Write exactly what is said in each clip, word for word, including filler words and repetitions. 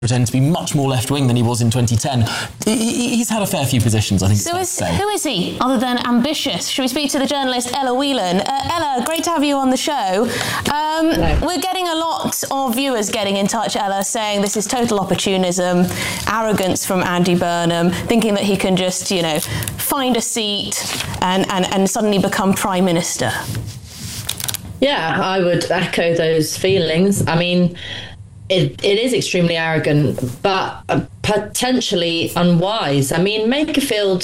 pretend to be much more left-wing than he was in twenty ten. He, he's had a fair few positions, I think. So is, who is he, other than ambitious? Should we speak to the journalist Ella Whelan? Uh, Ella, great to have you on the show. Um, we're getting a lot of viewers getting in touch, Ella, saying this is total opportunism, arrogance from Andy Burnham, thinking that he can just, you know, find a seat and, and, and suddenly become Prime Minister. Yeah, I would echo those feelings. I mean, It, it is extremely arrogant, but potentially unwise. I mean, Makerfield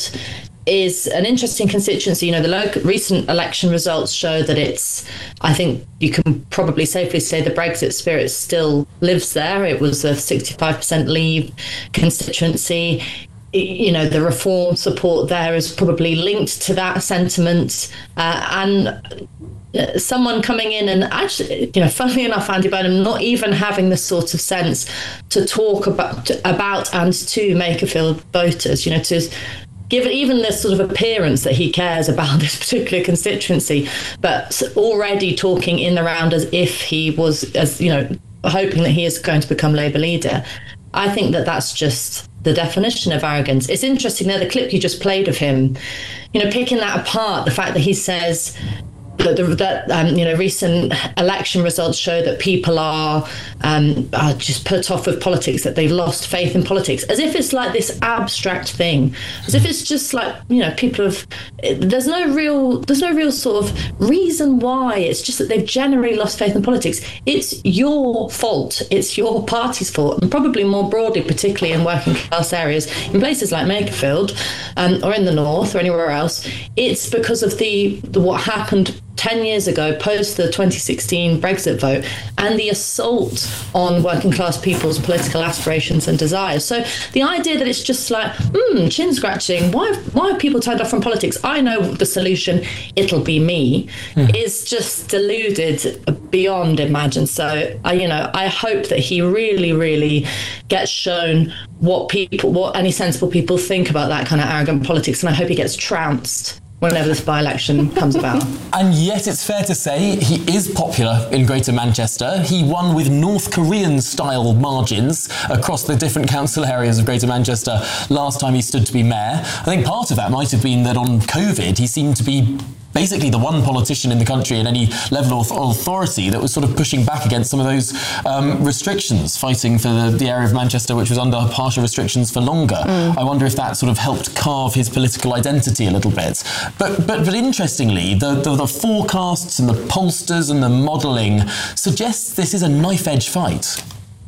is an interesting constituency. You know, the local, recent election results show that it's, I think you can probably safely say the Brexit spirit still lives there. It was a sixty-five percent Leave constituency. You know, the reform support there is probably linked to that sentiment. Uh, and someone coming in and actually, you know, funnily enough, Andy Burnham not even having the sort of sense to talk about about and to Makerfield voters, you know, to give it even this sort of appearance that he cares about this particular constituency, but already talking in the round as if he was, as you know, hoping that he is going to become Labour leader. I think that that's just the definition of arrogance. It's interesting there, the clip you just played of him, you know, picking that apart, the fact that he says that, that um, you know, recent election results show that people are, um, are just put off with politics, that they've lost faith in politics, as if it's like this abstract thing, as if it's just like, you know, people have, there's no real, there's no real sort of reason why. It's just that they've generally lost faith in politics. It's your fault. It's your party's fault, and probably more broadly, particularly in working class areas, in places like Makerfield, um, or in the north or anywhere else. It's because of the, the what happened ten years ago, post the twenty sixteen Brexit vote, and the assault on working class people's political aspirations and desires. So the idea that it's just like, hmm, chin scratching, why, why are people turned off from politics? I know the solution, it'll be me, mm. is just deluded beyond imagine. So, I, you know, I hope that he really, really gets shown what people, what any sensible people think about that kind of arrogant politics, and I hope he gets trounced whenever this by-election comes about. And yet it's fair to say he is popular in Greater Manchester. He won with North Korean-style margins across the different council areas of Greater Manchester last time he stood to be mayor. I think part of that might have been that on COVID he seemed to be basically the one politician in the country in any level of authority that was sort of pushing back against some of those um, restrictions, fighting for the, the area of Manchester which was under harsher restrictions for longer. Mm. I wonder if that sort of helped carve his political identity a little bit. But but but interestingly, the, the, the forecasts and the pollsters and the modelling suggests this is a knife-edge fight.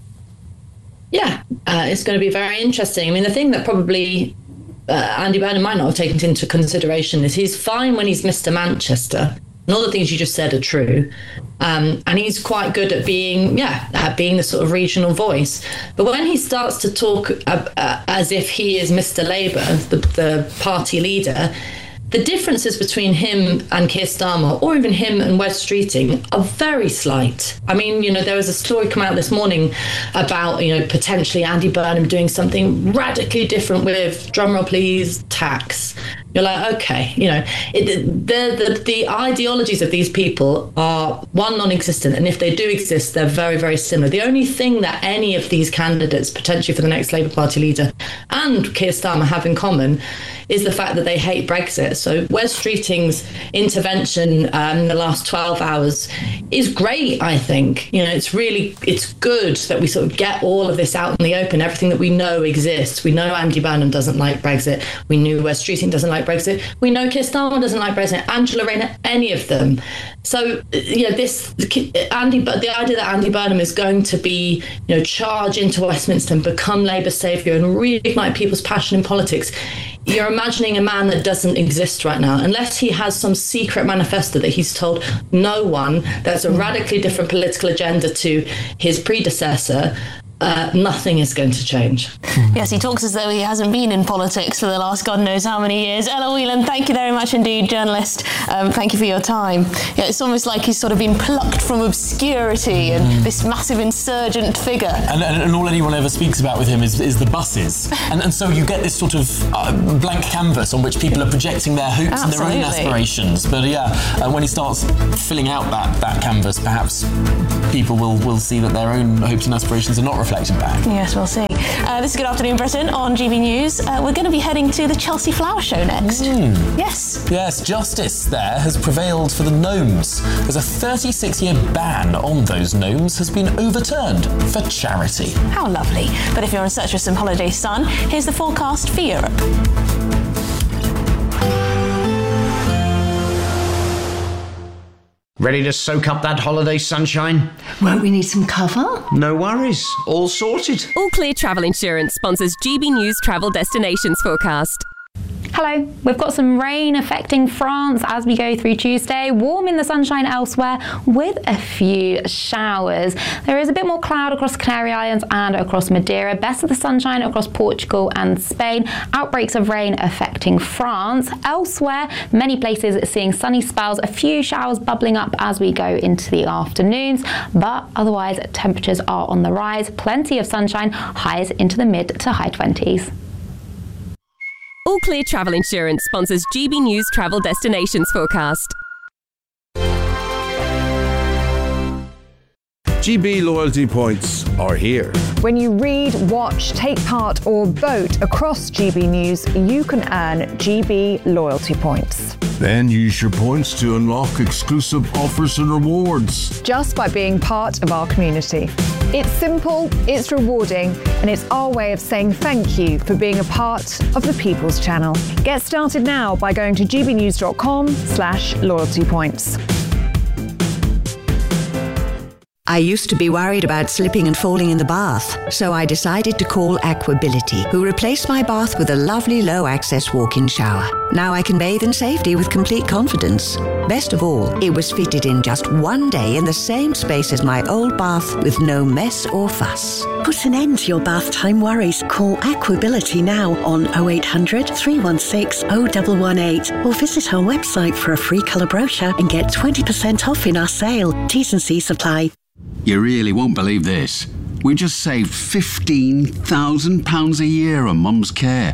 Yeah, uh, it's going to be very interesting. I mean, the thing that probably Uh, Andy Burnham might not have taken into consideration is he's fine when he's Mister Manchester. And all the things you just said are true. Um, and he's quite good at being, yeah, at being the sort of regional voice. But when he starts to talk uh, uh, as if he is Mister Labour, the, the party leader, the differences between him and Keir Starmer, or even him and Wes Streeting, are very slight. I mean, you know, there was a story come out this morning about, you know, potentially Andy Burnham doing something radically different with, drumroll please, tax. You're like, okay, you know, it, the, the the ideologies of these people are, one, non-existent, and if they do exist, they're very, very similar. The only thing that any of these candidates, potentially for the next Labour Party leader, and Keir Starmer have in common is the fact that they hate Brexit. So Wes Streeting's intervention um, in the last twelve hours is great, I think. You know, it's really, it's good that we sort of get all of this out in the open, everything that we know exists. We know Andy Burnham doesn't like Brexit. We knew Wes Streeting doesn't like Brexit. We know Keir Starmer doesn't like Brexit, Angela Rayner, any of them. So, you know, this, Andy, but the idea that Andy Burnham is going to be, you know, charge into Westminster and become Labour saviour and reignite people's passion in politics, you're imagining a man that doesn't exist right now, unless he has some secret manifesto that he's told no one that's a radically different political agenda to his predecessor. Uh, nothing is going to change. Yes, he talks as though he hasn't been in politics for the last God knows how many years. Ella Whelan, thank you very much indeed, journalist. Um, thank you for your time. Yeah, it's almost like he's sort of been plucked from obscurity and mm. this massive insurgent figure. And, and, and all anyone ever speaks about with him is, is the buses. And, and so you get this sort of uh, blank canvas on which people are projecting their hopes Absolutely. and their own aspirations. But yeah, uh, when he starts filling out that, that canvas, perhaps people will, will see that their own hopes and aspirations are not reflected reflected back. Yes, we'll see. Uh, this is Good Afternoon Britain on G B News. Uh, we're going to be heading to the Chelsea Flower Show next. Mm. Yes. Yes, justice there has prevailed for the gnomes. There's a thirty-six year ban on those gnomes has been overturned for charity. How lovely. But if you're in search of some holiday sun, here's the forecast for Europe. Ready to soak up that holiday sunshine? Won't we need some cover? No worries, all sorted. All Clear Travel Insurance sponsors G B News Travel Destinations Forecast. Hello, we've got some rain affecting France as we go through Tuesday, warm in the sunshine elsewhere with a few showers. There is a bit more cloud across the Canary Islands and across Madeira, best of the sunshine across Portugal and Spain, outbreaks of rain affecting France. Elsewhere, many places seeing sunny spells, a few showers bubbling up as we go into the afternoons, but otherwise temperatures are on the rise, plenty of sunshine, highs into the mid to high twenties. All Clear Travel Insurance sponsors G B News Travel Destinations Forecast. G B loyalty points are here. When you read, watch, take part or vote across G B News, you can earn G B loyalty points. Then use your points to unlock exclusive offers and rewards. Just by being part of our community. It's simple, it's rewarding, and it's our way of saying thank you for being a part of the People's Channel. Get started now by going to gbnews.com slash loyalty points. I used to be worried about slipping and falling in the bath, so I decided to call Aquability, who replaced my bath with a lovely low-access walk-in shower. Now I can bathe in safety with complete confidence. Best of all, it was fitted in just one day in the same space as my old bath with no mess or fuss. Put an end to your bath time worries. Call Aquability now on oh eight hundred, three one six, oh one one eight or visit our website for a free colour brochure and get twenty percent off in our sale. T's and C's apply. You really won't believe this. We just saved fifteen thousand pounds a year on Mum's care.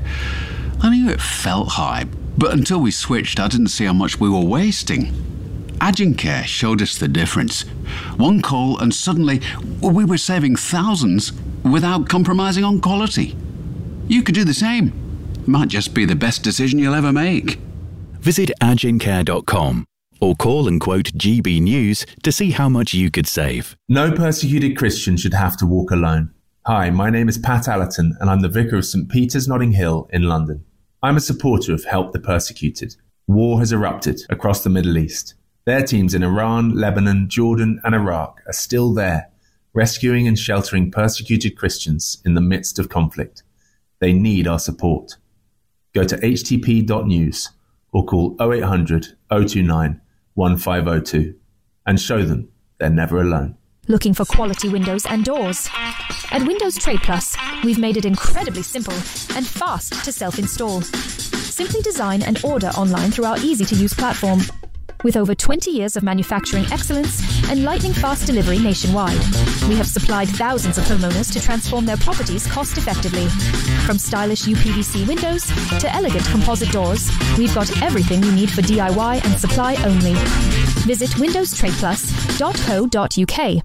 I knew it felt high, but until we switched, I didn't see how much we were wasting. Agencare showed us the difference. One call and suddenly we were saving thousands without compromising on quality. You could do the same. Might just be the best decision you'll ever make. Visit agencare dot com. or call and quote G B News to see how much you could save. No persecuted Christian should have to walk alone. Hi, my name is Pat Allerton and I'm the Vicar of St Peter's Notting Hill in London. I'm a supporter of Help the Persecuted. War has erupted across the Middle East. Their teams in Iran, Lebanon, Jordan and Iraq are still there, rescuing and sheltering persecuted Christians in the midst of conflict. They need our support. Go to h t p dot news or call oh eight hundred, oh two nine, one five oh two and show them they're never alone. Looking for quality windows and doors? At Windows Trade Plus, we've made it incredibly simple and fast to self-install. Simply design and order online through our easy-to-use platform. With over twenty years of manufacturing excellence and lightning-fast delivery nationwide, we have supplied thousands of homeowners to transform their properties cost-effectively. From stylish U P V C windows to elegant composite doors, we've got everything you need for D I Y and supply only. Visit windows trade plus dot co dot u k.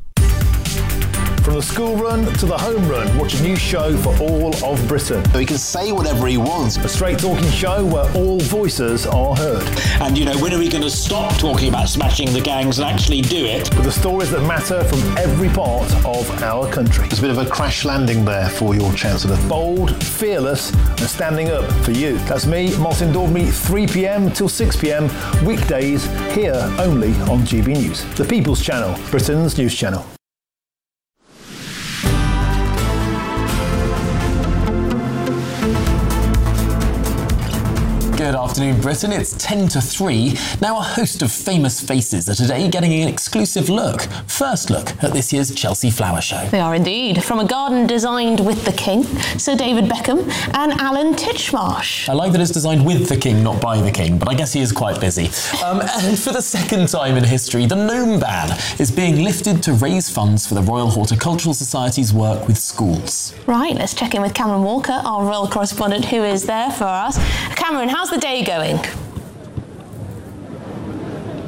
From the school run to the home run, watch a new show for all of Britain. He can say whatever he wants. A straight talking show where all voices are heard. And, you know, when are we going to stop talking about smashing the gangs and actually do it? With the stories that matter from every part of our country. It's a bit of a crash landing there for your Chancellor. Bold, fearless and standing up for you. That's me, Martin Dormy, three p m till six p m, weekdays, here only on G B News. The People's Channel, Britain's news channel. Good afternoon, Britain. It's ten to three. Now a host of famous faces are today getting an exclusive look. First look at this year's Chelsea Flower Show. They are indeed. From a garden designed with the King, Sir David Beckham and Alan Titchmarsh. I like that it's designed with the King, not by the King, but I guess he is quite busy. Um, and for the second time in history, the gnome ban is being lifted to raise funds for the Royal Horticultural Society's work with schools. Right, let's check in with Cameron Walker, our royal correspondent, who is there for us. Cameron, how's the day going?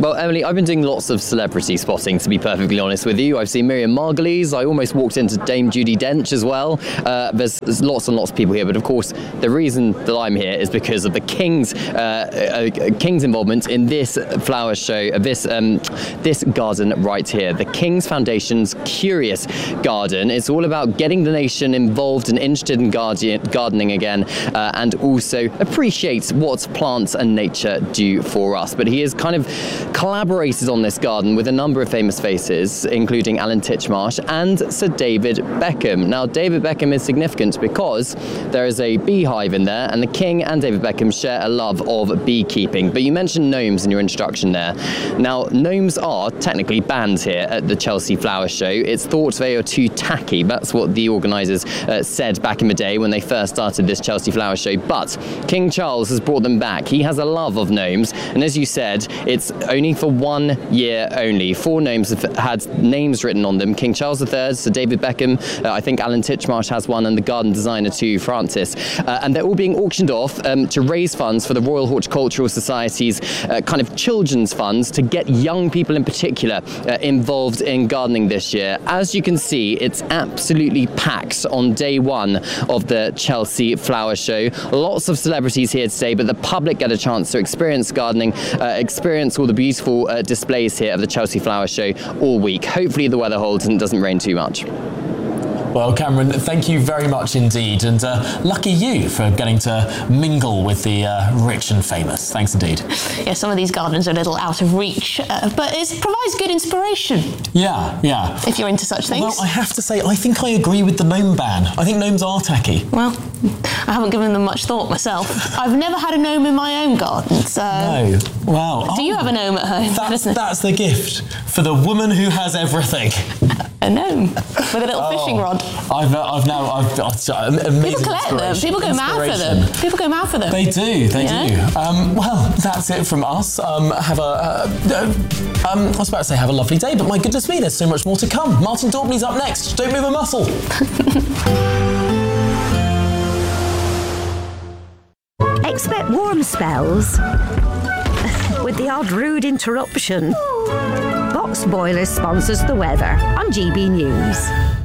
Well, Emily, I've been doing lots of celebrity spotting, to be perfectly honest with you. I've seen Miriam Margolyes. I almost walked into Dame Judi Dench as well. Uh, there's, there's lots and lots of people here, but of course, the reason that I'm here is because of the King's uh, uh, King's involvement in this flower show, uh, this um, this garden right here, the King's Foundation's Curious Garden. It's all about getting the nation involved and interested in guardian, gardening again, uh, and also appreciate what plants and nature do for us. But he has kind of collaborated on this garden with a number of famous faces, including Alan Titchmarsh and Sir David Beckham. Now, David Beckham is significant because there is a beehive in there, and the King and David Beckham share a love of beekeeping. But you mentioned gnomes in your introduction there. Now, gnomes are technically banned here at the Chelsea Flower Show. It's thought they are too tacky. That's what the organisers uh, said back in the day when they first started this Chelsea Flower Show. But King Charles has brought them back. He has a love of gnomes, and as you said, it's only for one year only. Four gnomes have had names written on them. King Charles the Third, Sir David Beckham, uh, I think Alan Titchmarsh has one, and the garden designer too, Francis. Uh, and they're all being auctioned off um, to raise funds for the Royal Horticultural Society's uh, kind of children's funds to get young people in particular uh, involved in gardening this year. As you can see, it's absolutely packed on day one of the Chelsea Flower Show. Lots of celebrities here today, but the public get a chance to experience gardening, uh, experience all the beautiful uh, displays here of the Chelsea Flower Show all week. Hopefully the weather holds and it doesn't rain too much. Well, Cameron, thank you very much indeed, and uh, lucky you for getting to mingle with the uh, rich and famous. Thanks indeed. Yeah, some of these gardens are a little out of reach, uh, but it provides good inspiration. Yeah, yeah. If you're into such things. Well, I have to say, I think I agree with the gnome ban. I think gnomes are tacky. Well, I haven't given them much thought myself. I've never had a gnome in my own garden, so... No. Wow. Do oh, you have a gnome at home? That's, that's the gift for the woman who has everything. A gnome with a little oh, fishing rod. I've, uh, I've now, I've, I've amazing People collect them. People go mad for them. People go mad for them. They do. They yeah. do. Um, well, that's it from us. Um, have a, uh, um, I was about to say have a lovely day, but my goodness me, there's so much more to come. Martin Daubney's up next. Don't move a muscle. Expect warm spells with the odd rude interruption. Box Boilers sponsors the weather on G B News.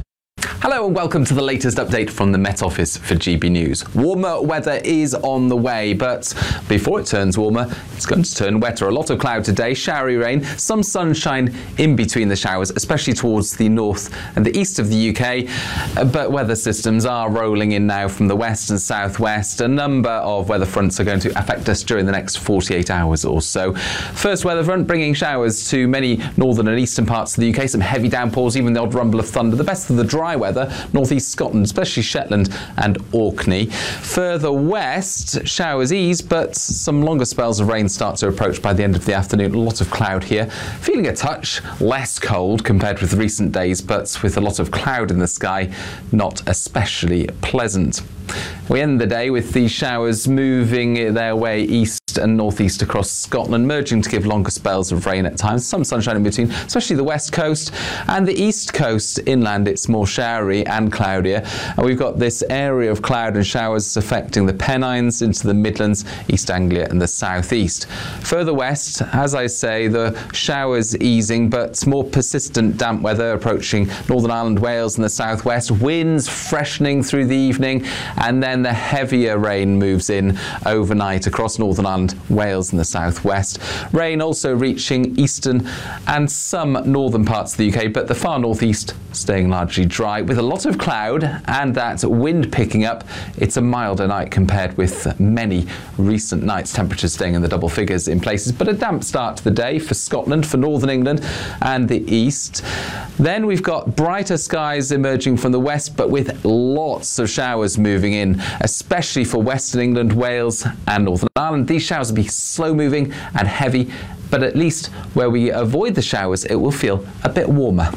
Hello and welcome to the latest update from the Met Office for G B News. Warmer weather is on the way, but before it turns warmer, it's going to turn wetter. A lot of cloud today, showery rain, some sunshine in between the showers, especially towards the north and the east of the U K. But weather systems are rolling in now from the west and southwest. A number of weather fronts are going to affect us during the next forty-eight hours or so. First weather front bringing showers to many northern and eastern parts of the U K, some heavy downpours, even the odd rumble of thunder. The best of the dry weather northeast Scotland, especially Shetland and Orkney. Further west, showers ease, but some longer spells of rain start to approach by the end of the afternoon. A lot of cloud here. Feeling a touch less cold compared with recent days, but with a lot of cloud in the sky, not especially pleasant. We end the day with these showers moving their way east and northeast across Scotland, merging to give longer spells of rain at times. Some sunshine in between, especially the west coast and the east coast inland. It's more showery and cloudier. And we've got this area of cloud and showers affecting the Pennines into the Midlands, East Anglia and the southeast. Further west, as I say, the showers easing, but more persistent damp weather approaching Northern Ireland, Wales and the southwest. Winds freshening through the evening, and then the heavier rain moves in overnight across Northern Ireland, Wales and the southwest. Rain also reaching eastern and some northern parts of the U K, but the far northeast staying largely dry with a lot of cloud and that wind picking up. It's a milder night compared with many recent nights. Temperatures staying in the double figures in places, but a damp start to the day for Scotland, for northern England and the east. Then we've got brighter skies emerging from the west, but with lots of showers moving in, especially for Western England, Wales and Northern Ireland. These showers will be slow moving and heavy, but at least where we avoid the showers, it will feel a bit warmer.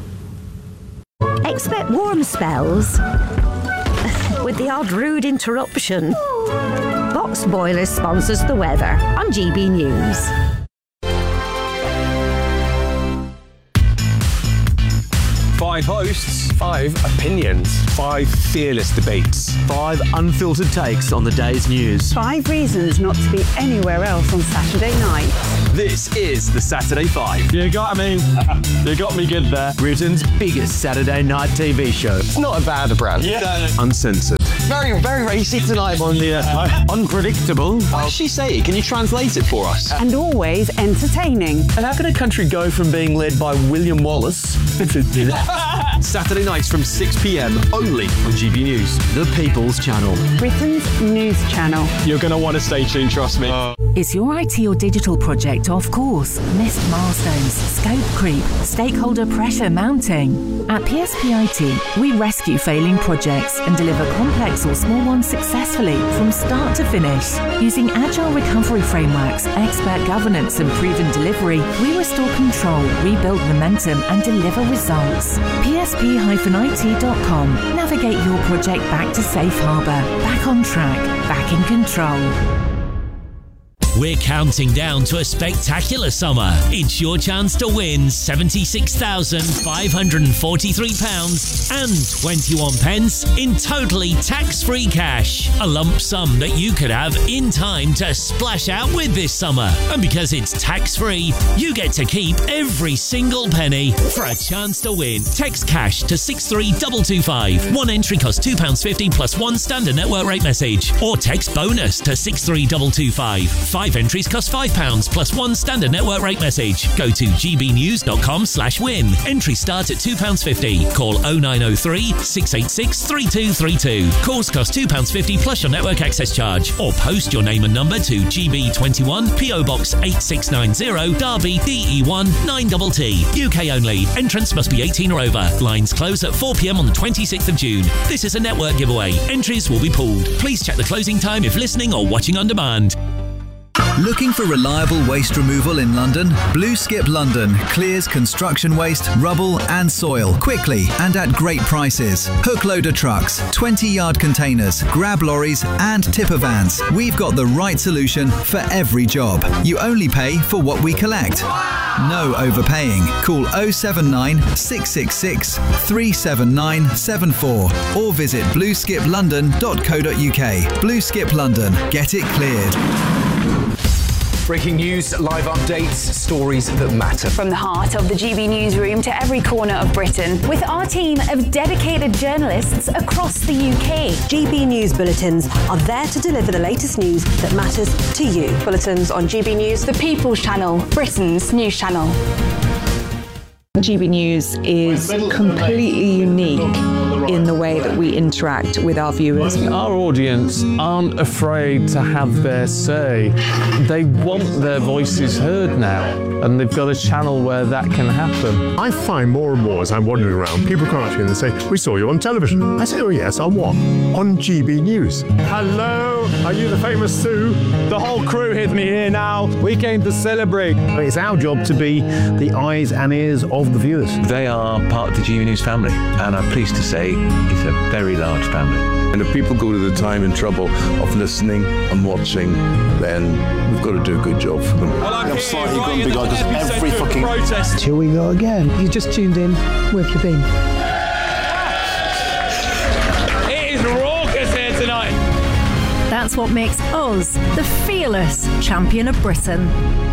Expect warm spells with the odd rude interruption. Box Boilers sponsors the weather on G B News. Five hosts. Five opinions. Five fearless debates. Five unfiltered takes on the day's news. Five reasons not to be anywhere else on Saturday night. This is the Saturday Five. You got me. You got me good there. Britain's biggest Saturday night T V show. It's not a bad brand. Yeah. Uncensored. Very, very racy tonight. On the uh, unpredictable. What does she say? Can you translate it for us? And always entertaining. And how can a country go from being led by William Wallace Saturday nights from six p.m. only on G B News, the People's Channel. Britain's news channel. You're going to want to stay tuned, trust me. Uh, Is your I T or digital project off course? Missed milestones, scope creep, stakeholder pressure mounting? At P S P I T, we rescue failing projects and deliver complex or small ones successfully from start to finish. Using agile recovery frameworks, expert governance and proven delivery, we restore control, rebuild momentum and deliver results. P S P I T dot com. Navigate your project back to safe harbour, back on track, back in control. We're counting down to a spectacular summer. It's your chance to win seventy-six thousand five hundred forty-three pounds and twenty-one pence in totally tax-free cash. A lump sum that you could have in time to splash out with this summer. And because it's tax-free, you get to keep every single penny. For a chance to win, text cash to six three two two five. One entry costs two pounds fifty plus one standard network rate message. Or text bonus to six three two two five. Five entries cost five pounds plus one standard network rate message. Go to gbnews.com slash win. Entries start at two pounds fifty. Call oh nine oh three, six eight six, three two three two. Calls cost two pounds fifty plus your network access charge. Or post your name and number to G B twenty-one, P O Box eight six nine zero, Derby, D E one nine T T. U K only. Entrance must be eighteen or over. Lines close at four p.m. on the twenty-sixth of June. This is a network giveaway. Entries will be pooled. Please check the closing time if listening or watching on demand. Looking for reliable waste removal in London? Blue Skip London clears construction waste, rubble and soil quickly and at great prices. Hook loader trucks, twenty yard containers, grab lorries and tipper vans. We've got the right solution for every job. You only pay for what we collect. No overpaying. Call oh seven nine, six six six, three seven nine seven four or visit blue skip london dot co dot uk. Blue Skip London. Get it cleared. Breaking news, live updates, stories that matter. From the heart of the G B newsroom to every corner of Britain, with our team of dedicated journalists across the U K. G B News Bulletins are there to deliver the latest news that matters to you. Bulletins on G B News, the People's Channel, Britain's news channel. G B News is completely unique in the way that we interact with our viewers. Our audience aren't afraid to have their say. They want their voices heard now, and they've got a channel where that can happen. I find more and more as I'm wandering around, people come up to me and they say, "We saw you on television." I say, "Oh yes, on what?" "On G B News." Hello, are you the famous Sue? The whole crew hit me here now. We came to celebrate. It's our job to be the eyes and ears of the viewers. They are part of the G B News family, and I'm pleased to say it's a very large family. And if people go to the time and trouble of listening and watching, then we've got to do a good job for them. Well, I'm, I'm slightly grumpy because every fucking protest. Here we go again. You just tuned in. Where have you been? It is raucous here tonight. That's what makes us the fearless champion of Britain.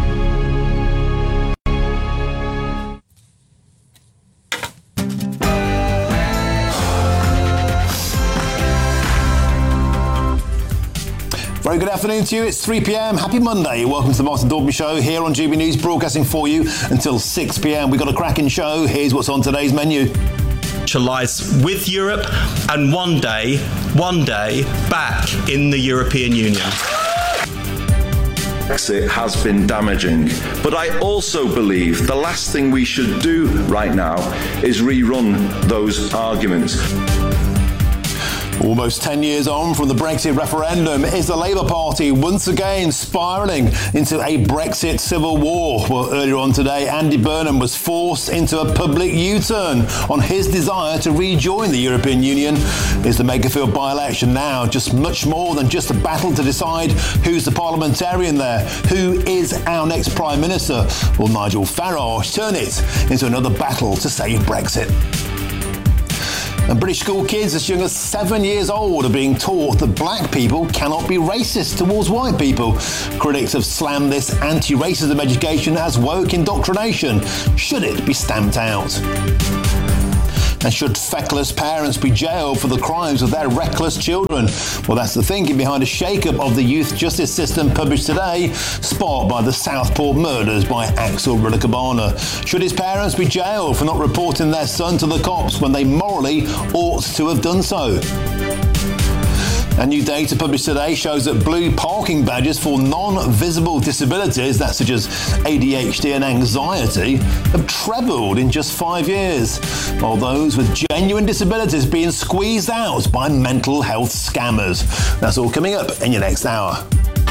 Very good afternoon to you. It's three p.m. Happy Monday. Welcome to the Martin Daubney Show here on G B News, broadcasting for you until six p.m. We've got a cracking show. Here's what's on today's menu. Lies with Europe and one day, one day, back in the European Union. Brexit has been damaging, but I also believe the last thing we should do right now is rerun those arguments. Almost ten years on from the Brexit referendum, is the Labour Party once again spiralling into a Brexit civil war? Well, earlier on today, Andy Burnham was forced into a public U-turn on his desire to rejoin the European Union. Is the Makerfield by-election now just much more than just a battle to decide who's the parliamentarian there? Who is our next Prime Minister? Will Nigel Farage turn it into another battle to save Brexit? And British school kids as young as seven years old are being taught that black people cannot be racist towards white people. Critics have slammed this anti-racism education as woke indoctrination. Should it be stamped out? And should feckless parents be jailed for the crimes of their reckless children? Well, that's the thinking behind a shake-up of the youth justice system published today, sparked by the Southport murders by Axel Rudakabana. Should his parents be jailed for not reporting their son to the cops when they morally ought to have done so? And new data published today shows that blue parking badges for non-visible disabilities, that's such as A D H D and anxiety, have trebled in just five years, while those with genuine disabilities being squeezed out by mental health scammers. That's all coming up in your next hour.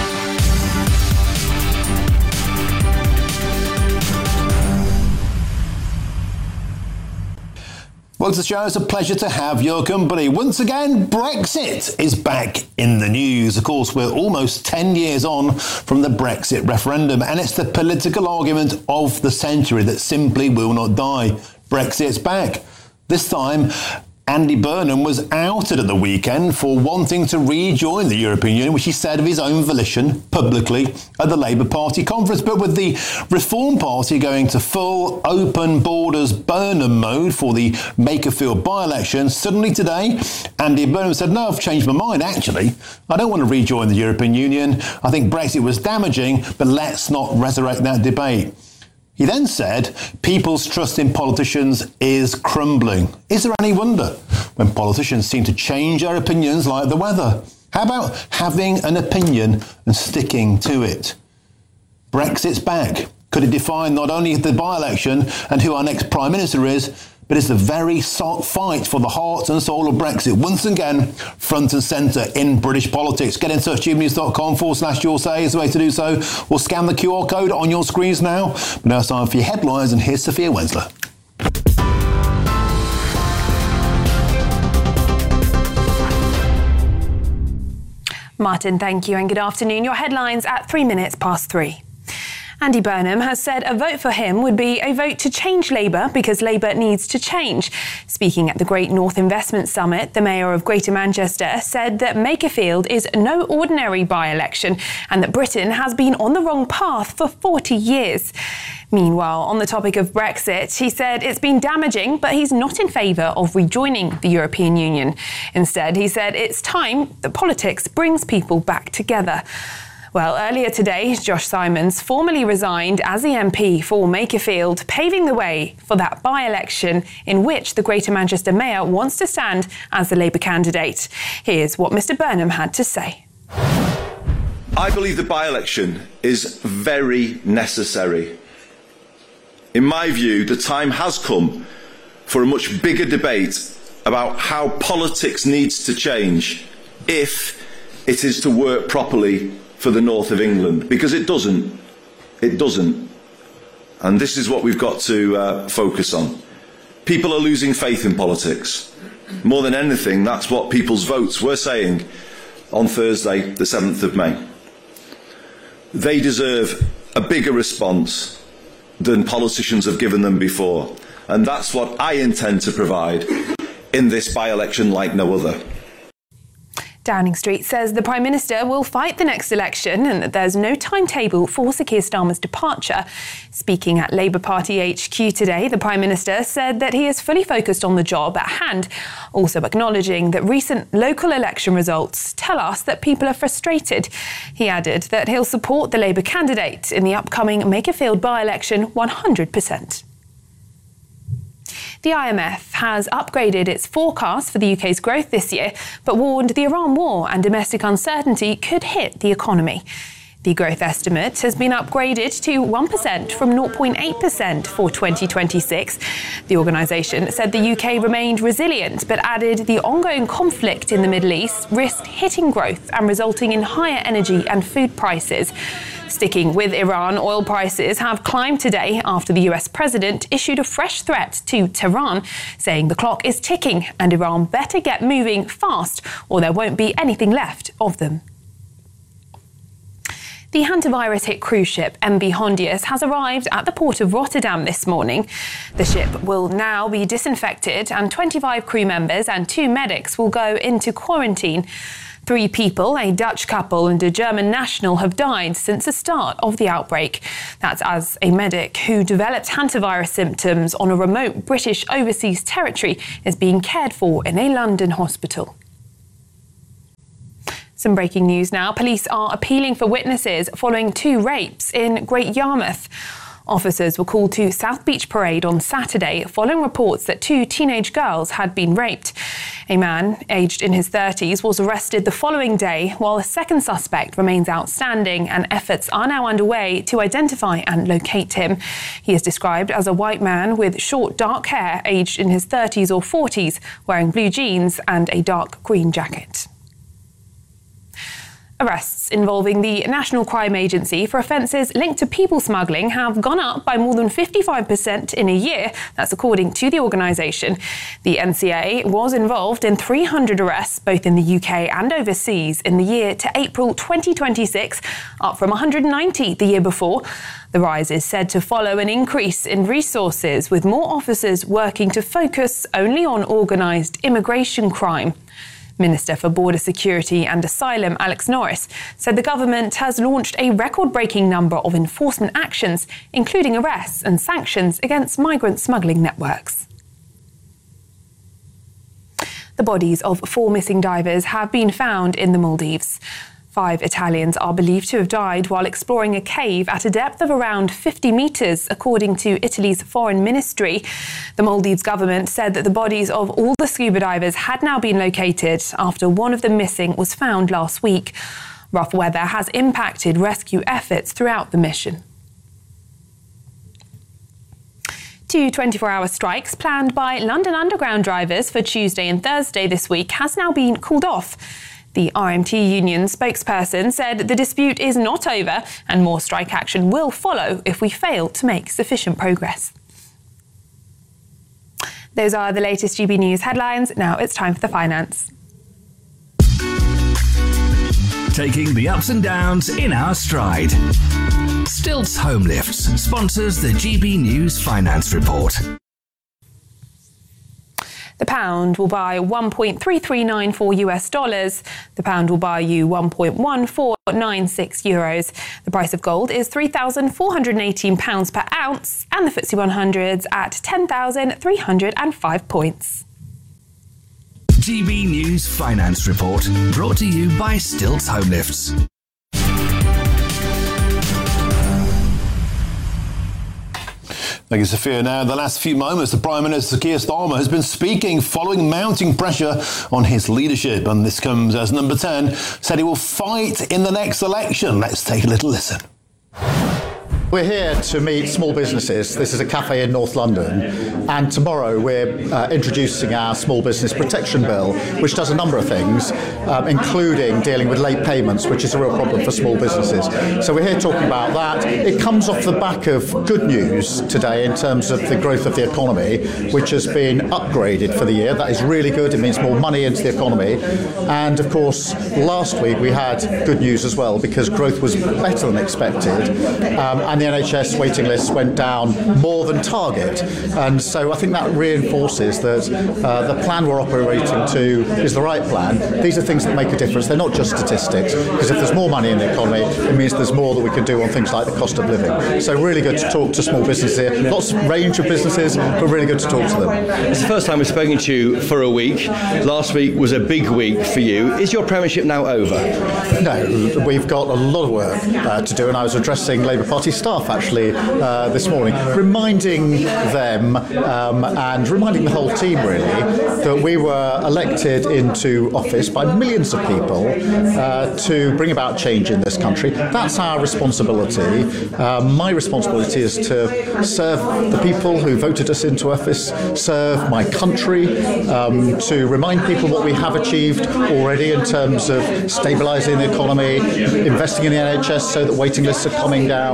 Welcome to the show. It's a pleasure to have your company. Once again, Brexit is back in the news. Of course, we're almost ten years on from the Brexit referendum, and it's the political argument of the century that simply will not die. Brexit's back. This time, Andy Burnham was outed at the weekend for wanting to rejoin the European Union, which he said of his own volition publicly at the Labour Party conference. But with the Reform Party going to full open borders Burnham mode for the Makerfield by-election, suddenly today, Andy Burnham said, no, I've changed my mind, actually. I don't want to rejoin the European Union. I think Brexit was damaging, but let's not resurrect that debate. He then said, people's trust in politicians is crumbling. Is there any wonder when politicians seem to change their opinions like the weather? How about having an opinion and sticking to it? Brexit's back. Could it define not only the by-election and who our next Prime Minister is, but it's the very fight for the heart and soul of Brexit, once again, front and centre in British politics. Get in touch, gbnews.com forward slash your say is the way to do so, or scan the Q R code on your screens now. But now it's time for your headlines, and here's Sophia Wensler. Martin, thank you, and good afternoon. Your headlines at three minutes past three. Andy Burnham has said a vote for him would be a vote to change Labour because Labour needs to change. Speaking at the Great North Investment Summit, the Mayor of Greater Manchester said that Makerfield is no ordinary by-election and that Britain has been on the wrong path for forty years. Meanwhile, on the topic of Brexit, he said it's been damaging, but he's not in favour of rejoining the European Union. Instead, he said it's time that politics brings people back together. Well, earlier today, Josh Simons formally resigned as the M P for Makerfield, paving the way for that by-election in which the Greater Manchester Mayor wants to stand as the Labour candidate. Here's what Mr Burnham had to say. I believe the by-election is very necessary. In my view, the time has come for a much bigger debate about how politics needs to change if it is to work properly for the north of England, because it doesn't. It doesn't. And this is what we've got to uh, focus on. People are losing faith in politics. More than anything, that's what people's votes were saying on Thursday, the seventh of May. They deserve a bigger response than politicians have given them before. And that's what I intend to provide in this by-election like no other. Downing Street says the Prime Minister will fight the next election and that there's no timetable for Sir Keir Starmer's departure. Speaking at Labour Party H Q today, the Prime Minister said that he is fully focused on the job at hand, also acknowledging that recent local election results tell us that people are frustrated. He added that he'll support the Labour candidate in the upcoming Makerfield by-election one hundred percent. The I M F has upgraded its forecast for the U K's growth this year, but warned the Iran war and domestic uncertainty could hit the economy. The growth estimate has been upgraded to one percent from zero point eight percent for twenty twenty-six. The organisation said the U K remained resilient, but added the ongoing conflict in the Middle East risked hitting growth and resulting in higher energy and food prices. Sticking with Iran, oil prices have climbed today after the U S president issued a fresh threat to Tehran, saying the clock is ticking and Iran better get moving fast or there won't be anything left of them. The hantavirus-hit cruise ship M V Hondius has arrived at the port of Rotterdam this morning. The ship will now be disinfected and twenty-five crew members and two medics will go into quarantine. Three people, a Dutch couple and a German national, have died since the start of the outbreak. That's as a medic who developed hantavirus symptoms on a remote British overseas territory is being cared for in a London hospital. Some breaking news now. Police are appealing for witnesses following two rapes in Great Yarmouth. Officers were called to South Beach Parade on Saturday following reports that two teenage girls had been raped. A man, aged in his thirties, was arrested the following day, while a second suspect remains outstanding and efforts are now underway to identify and locate him. He is described as a white man with short dark hair, aged in his thirties or forties, wearing blue jeans and a dark green jacket. Arrests involving the National Crime Agency for offences linked to people smuggling have gone up by more than fifty-five percent in a year. That's according to the organisation. The N C A was involved in three hundred arrests, both in the U K and overseas, in the year to April twenty twenty-six, up from one hundred ninety the year before. The rise is said to follow an increase in resources, with more officers working to focus only on organised immigration crime. Minister for Border Security and Asylum, Alex Norris, said the government has launched a record-breaking number of enforcement actions, including arrests and sanctions against migrant smuggling networks. The bodies of four missing divers have been found in the Maldives. Five Italians are believed to have died while exploring a cave at a depth of around fifty metres, according to Italy's foreign ministry. The Maldives government said that the bodies of all the scuba divers had now been located after one of the missing was found last week. Rough weather has impacted rescue efforts throughout the mission. Two twenty-four hour strikes planned by London Underground drivers for Tuesday and Thursday this week has now been called off. The R M T union spokesperson said the dispute is not over and more strike action will follow if we fail to make sufficient progress. Those are the latest G B News headlines. Now it's time for the finance. Taking the ups and downs in our stride. Stilts Home Lifts sponsors the G B News Finance Report. The pound will buy one point three three nine four US dollars. The pound will buy you one point one four nine six euros. The price of gold is three thousand four hundred eighteen pounds per ounce, and the F T S E one hundred's at ten thousand three hundred five points. G B News Finance Report, brought to you by Stilts Home Lifts. Thank you, Sophia. Now, in the last few moments, the Prime Minister, Keir Starmer, has been speaking following mounting pressure on his leadership. And this comes as Number ten said he will fight in the next election. Let's take a little listen. We're here to meet small businesses. This is a cafe in North London, and tomorrow we're uh, introducing our Small Business Protection Bill, which does a number of things, um, including dealing with late payments, which is a real problem for small businesses. So we're here talking about that. It comes off the back of good news today in terms of the growth of the economy, which has been upgraded for the year. That is really good. It means more money into the economy. And of course, last week we had good news as well, because growth was better than expected. Um, and the N H S waiting lists went down more than target, and so I think that reinforces that uh, the plan we're operating to is the right plan. These are things that make a difference. They're not just statistics, because if there's more money in the economy, it means there's more that we can do on things like the cost of living. So really good to talk to small businesses here. Lots of range of businesses, but really good to talk to them. It's the first time we've spoken to you for a week. Last week was a big week for you. Is your premiership now over? No, we've got a lot of work uh, to do, and I was addressing Labour Party staff actually uh, this morning, reminding them um, and reminding the whole team really that we were elected into office by millions of people uh, to bring about change in this country. That's our responsibility. Uh, my responsibility is to serve the people who voted us into office, serve my country, um, to remind people what we have achieved already in terms of stabilising the economy, investing in the N H S so that waiting lists are coming down,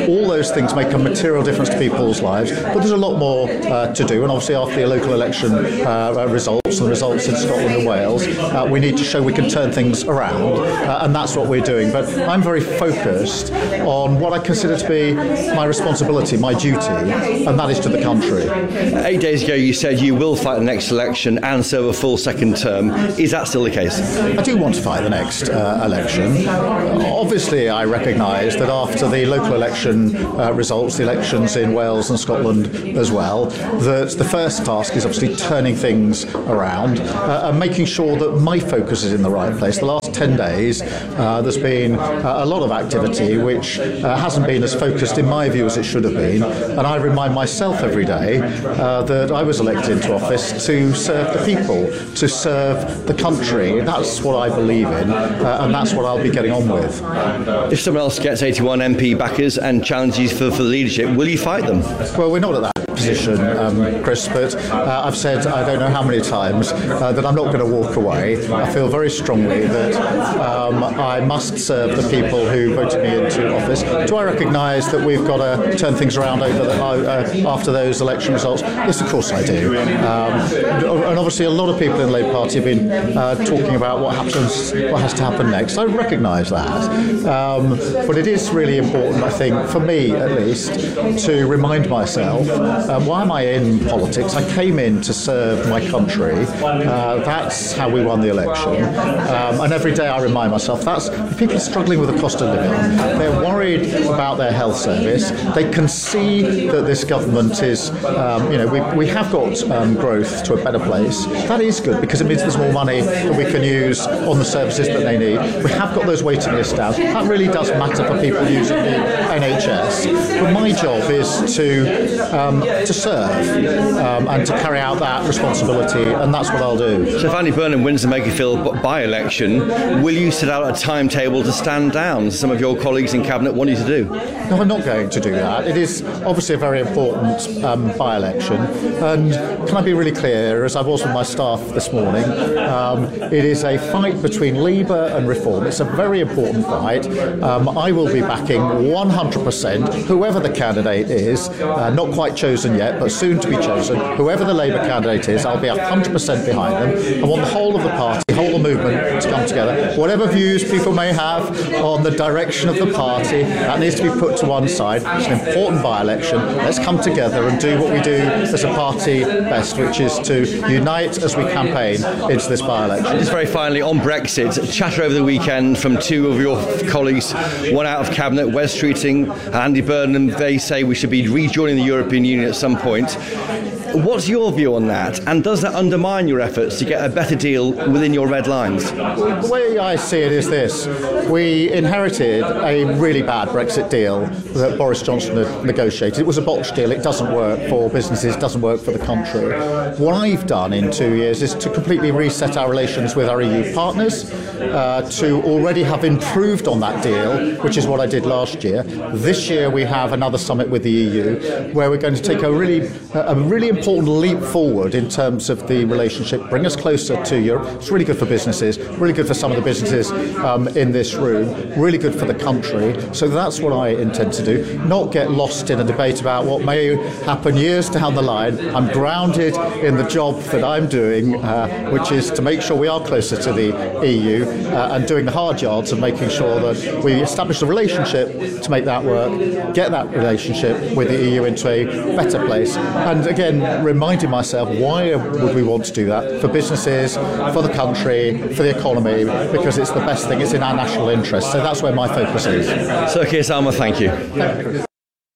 All those things make a material difference to people's lives, but there's a lot more uh, to do. And obviously, after the local election uh, results and the results in Scotland and Wales, uh, we need to show we can turn things around, uh, and that's what we're doing. But I'm very focused on what I consider to be my responsibility, my duty, and that is to the country. Eight days ago, you said you will fight the next election and serve a full second term. Is that still the case? I do want to fight the next uh, election. Obviously, I recognise that after the local election uh, results, the elections in Wales and Scotland as well, that the first task is obviously turning things around uh, and making sure that my focus is in the right place. The last ten days, uh, there's been uh, a lot of activity which uh, hasn't been as focused, in my view, as it should have been. And I remind myself every day uh, that I was elected into office to serve the people, to serve the country. That's what I believe in, uh, and that's what I'll be getting on with. If someone else gets eighty-one M P backers and challenges for, for leadership, will you fight them? Well, we're not at that position, um, Chris, but uh, I've said I don't know how many times uh, that I'm not going to walk away. I feel very strongly that um, I must serve the people who voted me into office. Do I recognise that we've got to turn things around over the, uh, after those election results? Yes, of course I do. Um, and obviously a lot of people in the Labour Party have been uh, talking about what happens, what has to happen next. I recognise that. Um, but it is really important, I think, for me at least, to remind myself, uh, why am I in politics? I came in to serve my country. Uh, that's how we won the election. Um, and every day I remind myself, that's people are struggling with the cost of living. They're worried about their health service. They can see that this government is, um, you know, we, we have got um, growth to a better place. That is good because it means there's more money that we can use on the services that they need. We have got those waiting lists down. That really does matter for people using the N H S. But my job is to um, to serve um, and to carry out that responsibility, and that's what I'll do. So if Andy Burnham wins the Makerfield by-election, will you set out a timetable to stand down some of your colleagues in Cabinet want you to do? No, I'm not going to do that. It is obviously a very important um, by-election, and can I be really clear, as I was with my staff this morning, um, it is a fight between Labour and Reform. It's a very important fight. Um, I will be backing one hundred percent whoever the candidate is, uh, not quite chosen yet, but soon to be chosen. Whoever the Labour candidate is, I'll be one hundred percent behind them. I want the whole of the party, the whole of the movement to come together. Whatever views people may have on the direction of the party, that needs to be put to one side. It's an important by-election. Let's come together and do what we do as a party best, which is to unite as we campaign into this by-election. Just very finally, on Brexit, chatter over the weekend from two of your colleagues, one out of Cabinet, Wes Streeting, Andy Burnham. They say we should be rejoining the European Union at some point. What's your view on that? And does that undermine your efforts to get a better deal within your red lines? The way I see it is this. We inherited a really bad Brexit deal that Boris Johnson had negotiated. It was a botched deal. It doesn't work for businesses, doesn't work for the country. What I've done in two years is to completely reset our relations with our E U partners, uh, to already have improved on that deal, which is what I did last year. This year we have another summit with the E U where we're going to take a really, a really important important leap forward in terms of the relationship, bring us closer to Europe. It's really good for businesses, really good for some of the businesses um, in this room, really good for the country. So that's what I intend to do, not get lost in a debate about what may happen years down the line. I'm grounded in the job that I'm doing, uh, which is to make sure we are closer to the E U uh, and doing the hard yards of making sure that we establish a relationship to make that work, get that relationship with the E U into a better place. And again, reminding myself, why would we want to do that? For businesses, for the country, for the economy, because it's the best thing, it's in our national interest. So that's where my focus is. Sir Keir Starmer, thank you. Thank you.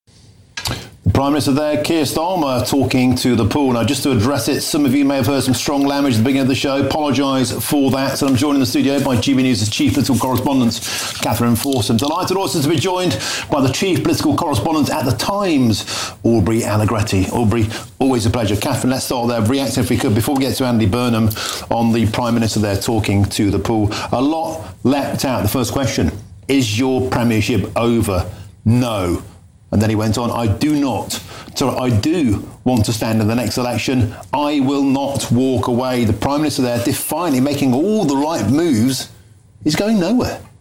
Prime Minister there, Keir Starmer, talking to the pool. Now, just to address it, some of you may have heard some strong language at the beginning of the show. Apologise for that. So I'm joined in the studio by G B News' Chief Political Correspondent, Catherine Forson. Delighted also to be joined by the Chief Political Correspondent at The Times, Aubrey Allegretti. Aubrey, always a pleasure. Catherine, let's start there. React, if we could, before we get to Andy Burnham, on the Prime Minister there talking to the pool. A lot leapt out. The first question, is your premiership over? No. And then he went on, I do not, so I do want to stand in the next election. I will not walk away. The Prime Minister there defiantly making all the right moves is going nowhere.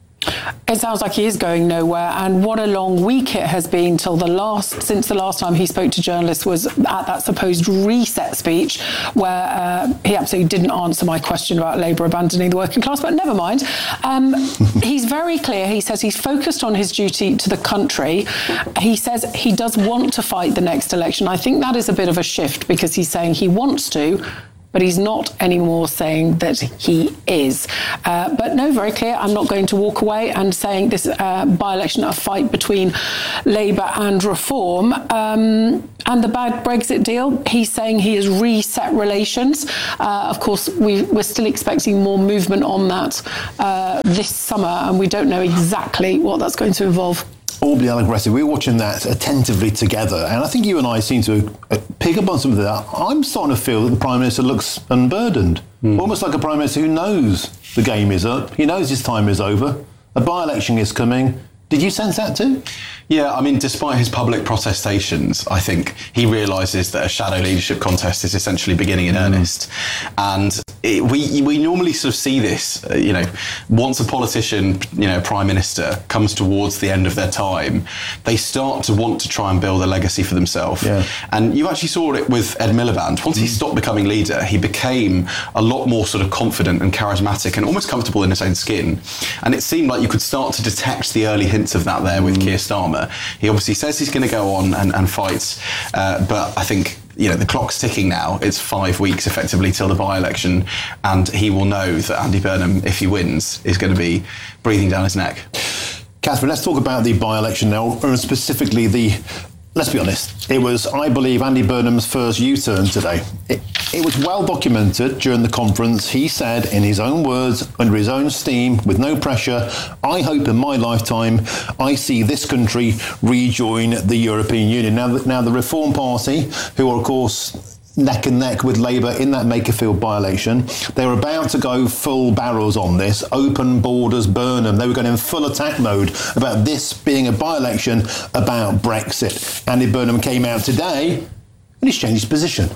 it sounds like he is going nowhere. And what a long week it has been till the last, since the last time he spoke to journalists was at that supposed reset speech where uh, he absolutely didn't answer my question about Labour abandoning the working class, but never mind. Um, he's very clear. He says he's focused on his duty to the country. He says he does want to fight the next election. I think that is a bit of a shift because he's saying he wants to, but he's not anymore saying that he is. Uh, but no, very clear, I'm not going to walk away, and saying this uh, by-election a fight between Labour and Reform. Um, and the bad Brexit deal, he's saying he has reset relations. Uh, of course, we, we're still expecting more movement on that uh, this summer, and we don't know exactly what that's going to involve. Aubrey Allegretti, we were watching that attentively together, and I think you and I seem to pick up on some of that. I'm starting to feel that the Prime Minister looks unburdened, mm. almost like a Prime Minister who knows the game is up, he knows his time is over, a by-election is coming. Did you sense that too? Yeah, I mean, despite his public protestations, I think he realises that a shadow leadership contest is essentially beginning in mm. earnest. And it, we we normally sort of see this, uh, you know, once a politician, you know, Prime Minister comes towards the end of their time, they start to want to try and build a legacy for themselves. Yeah. And you actually saw it with Ed Miliband. Once mm. he stopped becoming leader, he became a lot more sort of confident and charismatic and almost comfortable in his own skin. And it seemed like you could start to detect the early hints of that there with mm. Keir Starmer. He obviously says he's going to go on and, and fight, uh, but I think, you know, the clock's ticking now. It's five weeks effectively till the by-election, and he will know that Andy Burnham, if he wins, is going to be breathing down his neck. Catherine, let's talk about the by-election now, and specifically the... Let's be honest, it was, I believe, Andy Burnham's first U-turn today. It, it was well documented during the conference. He said, in his own words, under his own steam, with no pressure, I hope in my lifetime I see this country rejoin the European Union. Now, now the Reform Party, who are, of course, neck and neck with Labour in that Makerfield by-election. They were about to go full barrels on this, open borders, Burnham. They were going in full attack mode about this being a by-election about Brexit. Andy Burnham came out today and he's changed his position.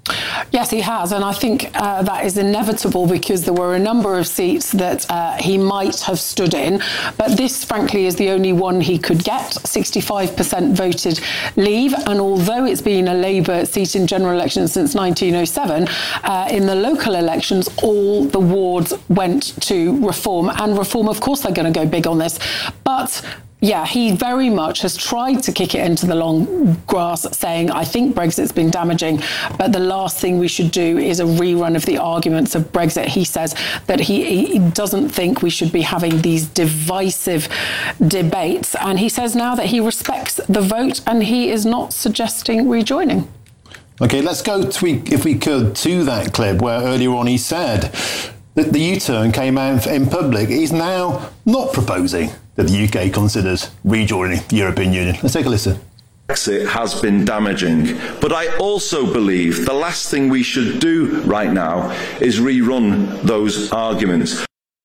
Yes, he has, and I think uh, that is inevitable because there were a number of seats that uh, he might have stood in, but this, frankly, is the only one he could get. sixty-five percent voted leave, and although it's been a Labour seat in general elections since nineteen oh seven, uh, in the local elections, all the wards went to Reform, and Reform, of course, they're going to go big on this, but... Yeah, he very much has tried to kick it into the long grass, saying, I think Brexit's been damaging, but the last thing we should do is a rerun of the arguments of Brexit. He says that he, he doesn't think we should be having these divisive debates. And he says now that he respects the vote and he is not suggesting rejoining. OK, let's go, to, if we could, to that clip where earlier on he said that the U-turn came out in public. He's now not proposing that the U K considers rejoining the European Union. Let's take a listen. Brexit has been damaging, but I also believe the last thing we should do right now is rerun those arguments.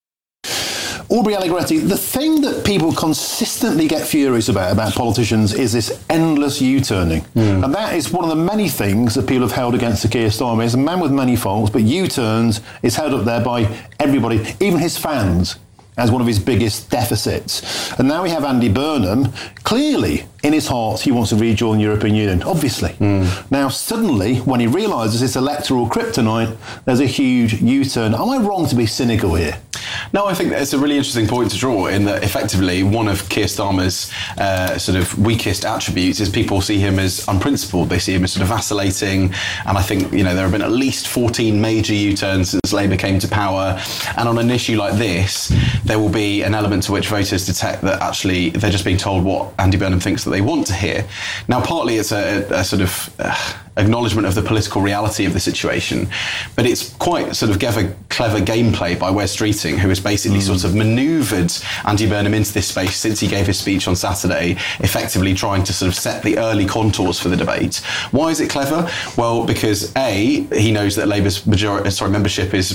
Aubrey Allegretti, the thing that people consistently get furious about, about politicians, is this endless U-turning. Mm. And that is one of the many things that people have held against Keir Starmer. He's a man with many faults, but U-turns is held up there by everybody, even his fans, as one of his biggest deficits. And now we have Andy Burnham. Clearly, in his heart, he wants to rejoin the European Union, obviously. Mm. Now, suddenly, when he realises it's electoral kryptonite, there's a huge U-turn. Am I wrong to be cynical here? No, I think it's a really interesting point to draw in that effectively one of Keir Starmer's uh, sort of weakest attributes is people see him as unprincipled. They see him as sort of vacillating. And I think, you know, there have been at least fourteen major U-turns since Labour came to power. And on an issue like this, there will be an element to which voters detect that actually they're just being told what Andy Burnham thinks that they want to hear. Now, partly it's a, a sort of uh, acknowledgement of the political reality of the situation, but it's quite sort of clever, clever gameplay by Wes Streeting, who has basically mm. sort of manoeuvred Andy Burnham into this space since he gave his speech on Saturday, effectively trying to sort of set the early contours for the debate. Why is it clever? Well, because A, he knows that Labour's majority, sorry, membership is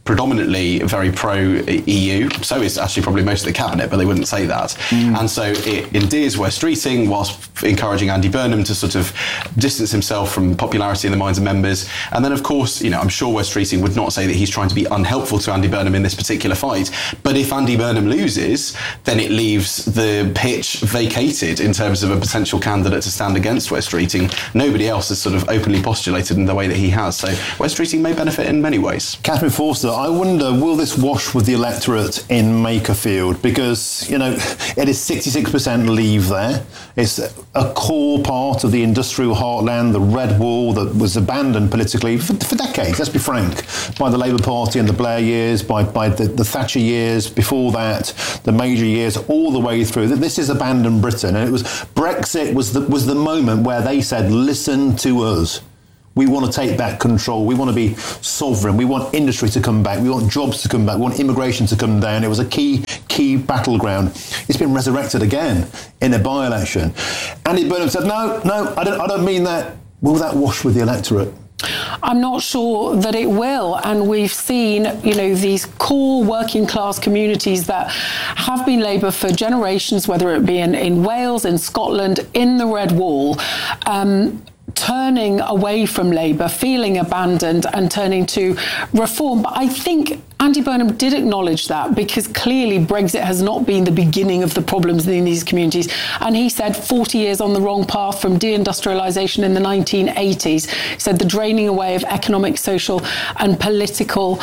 predominantly very pro-E U. So is actually probably most of the cabinet, but they wouldn't say that. Mm. And so it endears Wes Streeting whilst encouraging Andy Burnham to sort of distance himself from popularity in the minds of members. And then, of course, you know, I'm sure Wes Streeting would not say that he's trying to be unhelpful to Andy Burnham in this particular fight. But if Andy Burnham loses, then it leaves the pitch vacated in terms of a potential candidate to stand against Wes Streeting. Nobody else has sort of openly postulated in the way that he has. So Wes Streeting may benefit in many ways. Catherine Forster, I wonder, will this wash with the electorate in Makerfield? Because, you know, it is sixty-six percent leave there. It's a core part of the industrial heartland, the Red Wall that was abandoned politically for, for decades, let's be frank, by the Labour Party in the Blair years, by, by the, the Thatcher years, before that, the Major years, all the way through. This is abandoned Britain. And it was Brexit was the, was the moment where they said, listen to us. We want to take back control. We want to be sovereign. We want industry to come back. We want jobs to come back. We want immigration to come down. It was a key, key battleground. It's been resurrected again in a by-election. Andy Burnham said, no, no, I don't, I don't mean that. Will that wash with the electorate? I'm not sure that it will. And we've seen, you know, these core working class communities that have been Labour for generations, whether it be in, in Wales, in Scotland, in the Red Wall, um, turning away from Labour, feeling abandoned and turning to reform. But I think Andy Burnham did acknowledge that, because clearly Brexit has not been the beginning of the problems in these communities. And he said forty years on the wrong path from deindustrialisation in the nineteen eighties. He said the draining away of economic, social and political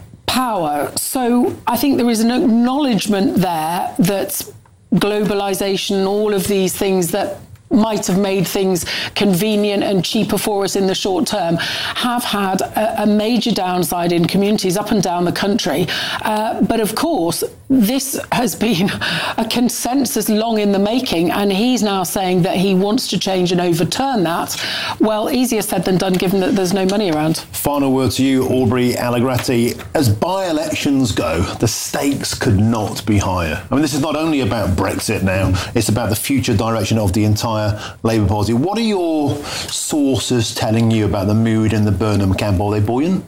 power. So I think there is an acknowledgement there that globalisation, all of these things that might have made things convenient and cheaper for us in the short term, have had a, a major downside in communities up and down the country. Uh, but of course, this has been a consensus long in the making, and he's now saying that he wants to change and overturn that. Well, easier said than done, given that there's no money around. Final word to you, Aubrey Allegrati. As by-elections go, the stakes could not be higher. I mean, this is not only about Brexit now, it's about the future direction of the entire Labour Party. What are your sources telling you about the mood in the Burnham camp? Are they buoyant?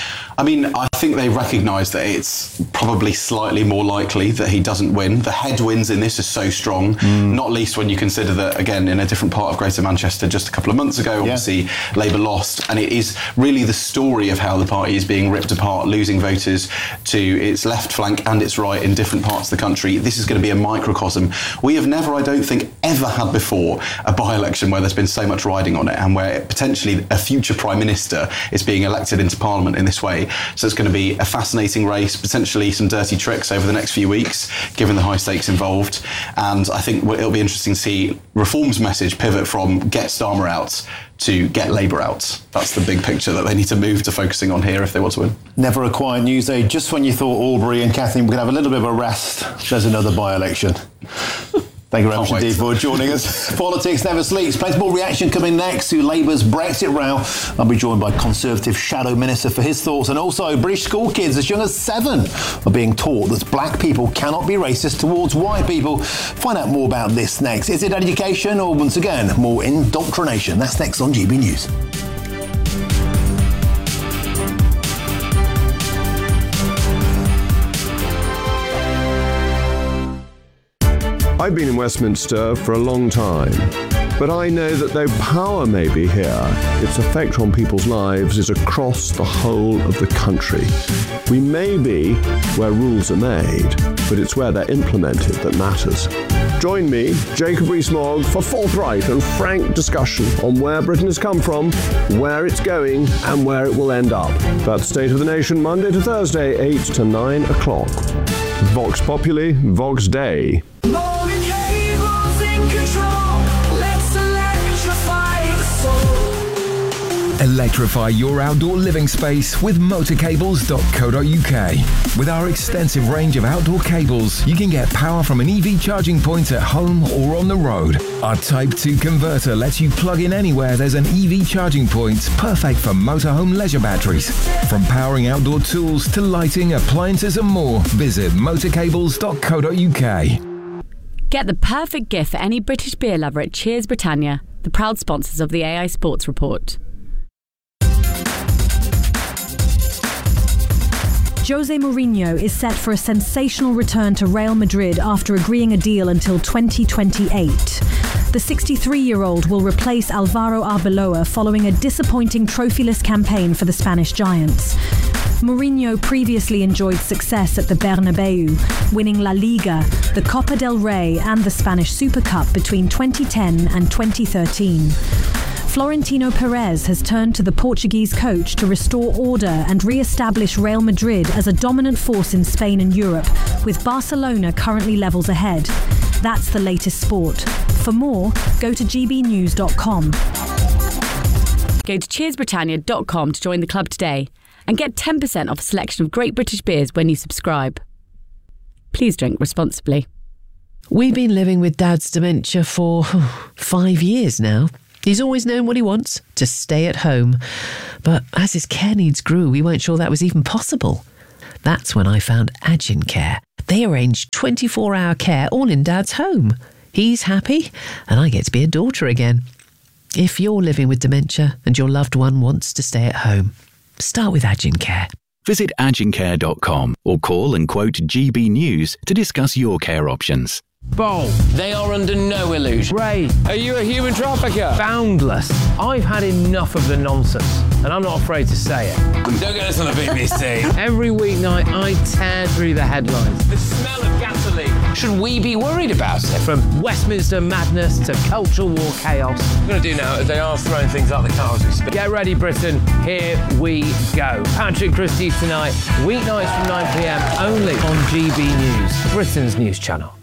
I mean, I think they recognise that it's probably slightly more likely that he doesn't win. The headwinds in this are so strong, mm. not least when you consider that, again, in a different part of Greater Manchester just a couple of months ago, obviously, yeah. Labour lost. And it is really the story of how the party is being ripped apart, losing voters to its left flank and its right in different parts of the country. This is going to be a microcosm. We have never, I don't think, ever had before a by-election where there's been so much riding on it, and where potentially a future Prime Minister is being elected into Parliament in this way. So it's going to be a fascinating race, potentially some dirty tricks over the next few weeks, given the high stakes involved. And I think it'll be interesting to see Reform's message pivot from get Starmer out to get Labour out. That's the big picture that they need to move to focusing on here if they want to win. Never a quiet news day. Just when you thought Aubrey and Kathleen were going to have a little bit of a rest, there's another by-election. Thank you very much indeed for joining us. Politics never sleeps. Plenty more reaction coming next to Labour's Brexit row. I'll be joined by Conservative Shadow Minister for his thoughts, and also British school kids as young as seven are being taught that black people cannot be racist towards white people. Find out more about this next. Is it education or, once again, more indoctrination? That's next on G B News. I've been in Westminster for a long time, but I know that though power may be here, its effect on people's lives is across the whole of the country. We may be where rules are made, but it's where they're implemented that matters. Join me, Jacob Rees-Mogg, for forthright and frank discussion on where Britain has come from, where it's going, and where it will end up. That's State of the Nation, Monday to Thursday, eight to nine o'clock. Vox Populi, Vox Dei. Electrify your outdoor living space with motor cables dot co dot uk. With our extensive range of outdoor cables, you can get power from an E V charging point at home or on the road. Our Type two converter lets you plug in anywhere there's an E V charging point, perfect for motorhome leisure batteries. From powering outdoor tools to lighting, appliances and more, visit motor cables dot co dot uk. Get the perfect gift for any British beer lover at Cheers Britannia, the proud sponsors of the A I Sports Report. Jose Mourinho is set for a sensational return to Real Madrid after agreeing a deal until twenty twenty-eight. The sixty-three-year-old will replace Alvaro Arbeloa following a disappointing trophyless campaign for the Spanish Giants. Mourinho previously enjoyed success at the Bernabeu, winning La Liga, the Copa del Rey and the Spanish Super Cup between twenty ten and twenty thirteen. Florentino Perez has turned to the Portuguese coach to restore order and re-establish Real Madrid as a dominant force in Spain and Europe, with Barcelona currently levels ahead. That's the latest sport. For more, go to g b news dot com. Go to cheers britannia dot com to join the club today and get ten percent off a selection of great British beers when you subscribe. Please drink responsibly. We've been living with Dad's dementia for oh, five years now. He's always known what he wants, to stay at home. But as his care needs grew, we weren't sure that was even possible. That's when I found Agin Care. They arrange twenty-four hour care all in Dad's home. He's happy, and I get to be a daughter again. If you're living with dementia and your loved one wants to stay at home, start with Agin Care. Visit agin care dot com or call and quote G B News to discuss your care options. Bold. They are under no illusion. Ray, are you a human trafficker? Boundless. I've had enough of the nonsense, and I'm not afraid to say it. Don't get us on the B B C. Every weeknight, I tear through the headlines. The smell of gasoline. Should we be worried about it? From Westminster madness to cultural war chaos. What I'm going to do now is they are throwing things out the car as we speak. Get ready, Britain. Here we go. Patrick Christie's tonight, weeknights from nine p m, only on G B News, Britain's news channel.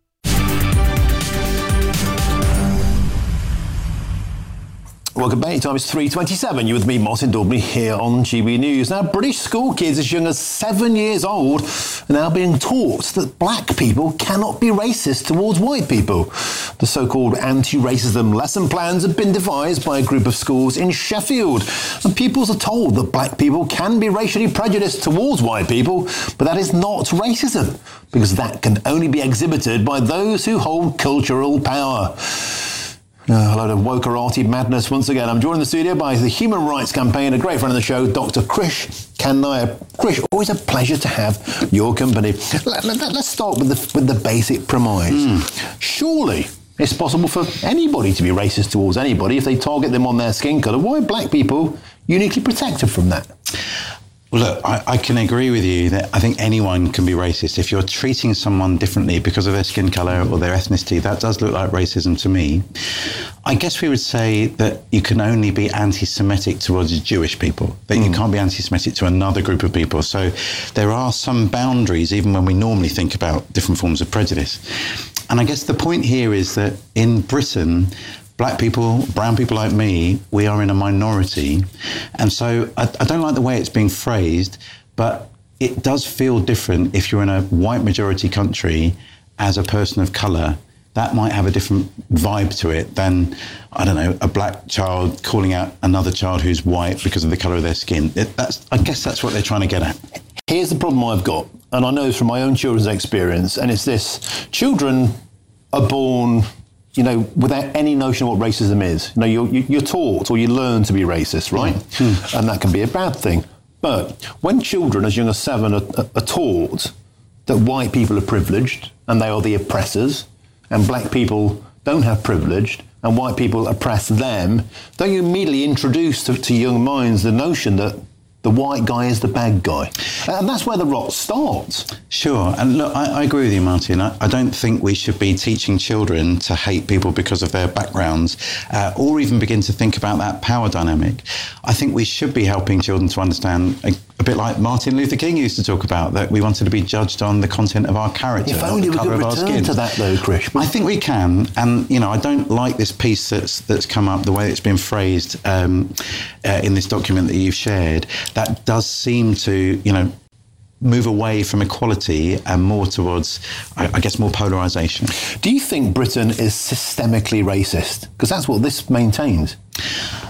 Welcome back. Time is three twenty-seven. You're with me, Martin Daubney, here on G B News. Now, British school kids as young as seven years old are now being taught that black people cannot be racist towards white people. The so-called anti-racism lesson plans have been devised by a group of schools in Sheffield. And pupils are told that black people can be racially prejudiced towards white people, but that is not racism, because that can only be exhibited by those who hold cultural power. Uh, a load of wokerati madness once again. I'm joined in the studio by the Human Rights Campaign, a great friend of the show, Doctor Krish Kanaya. Krish, always a pleasure to have your company. Let, let, let's start with the, with the basic premise. Mm. Surely it's possible for anybody to be racist towards anybody if they target them on their skin colour. Why are black people uniquely protected from that? Well, look, I, I can agree with you that I think anyone can be racist. If you're treating someone differently because of their skin colour or their ethnicity, that does look like racism to me. I guess we would say that you can only be anti-Semitic towards Jewish people, that mm. you can't be anti-Semitic to another group of people. So there are some boundaries, even when we normally think about different forms of prejudice. And I guess the point here is that in Britain, black people, brown people like me, we are in a minority. And so I, I don't like the way it's being phrased, but it does feel different if you're in a white majority country as a person of colour. That might have a different vibe to it than, I don't know, a black child calling out another child who's white because of the colour of their skin. It, that's, I guess that's what they're trying to get at. Here's the problem I've got, and I know this from my own children's experience, and it's this. Children are born, you know, without any notion of what racism is. You know, you're, you're taught or you learn to be racist, right? Mm. And that can be a bad thing. But when children as young as seven are, are taught that white people are privileged and they are the oppressors, and black people don't have privilege and white people oppress them, don't you immediately introduce to, to young minds the notion that the white guy is the bad guy? And that's where the rot starts. Sure. And look, I, I agree with you, Martin. I, I don't think we should be teaching children to hate people because of their backgrounds uh, or even begin to think about that power dynamic. I think we should be helping children to understand, a, a bit like Martin Luther King used to talk about, that we wanted to be judged on the content of our character. If only we could return to that, though, Krish. I think we can. And, you know, I don't like this piece that's, that's come up, the way it's been phrased um, uh, in this document that you've shared. That does seem to, you know, move away from equality and more towards, I, I guess, more polarisation. Do you think Britain is systemically racist? Because that's what this maintains.